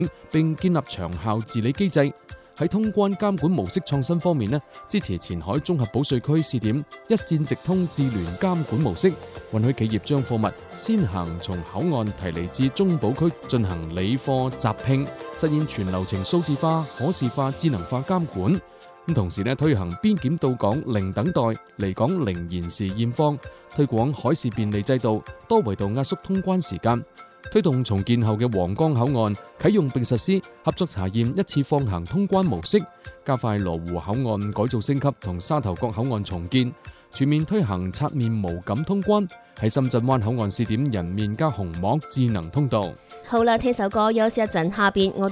並建立長效治理機制。喺通關監管模式創新方面，支持前海綜合保稅區試點一線直通智聯監管模式，允許企業將貨物先行從口岸提離至中保區進行理貨集拼，實現全流程數字化、可視化、智能化監管。同時推行邊檢到港零等待、離港零延時驗貨，推廣海事便利制度，多維度壓縮通關時間。推動重建後嘅皇崗口岸啟用並實施合作查驗一次放行通關模式，加快羅湖口岸改造升級同沙頭角口岸重建，全面推行刷面無感通關。喺深圳灣口岸試點人面加虹膜智能通道。 好啦，聽首歌休息一陣，下邊我